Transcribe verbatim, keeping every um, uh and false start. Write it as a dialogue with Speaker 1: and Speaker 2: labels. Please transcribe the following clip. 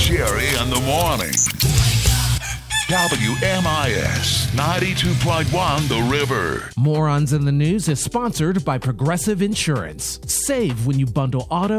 Speaker 1: Jerry in the morning. W M I S ninety-two point one The River.
Speaker 2: Morons in the News is sponsored by Progressive Insurance. Save when you bundle auto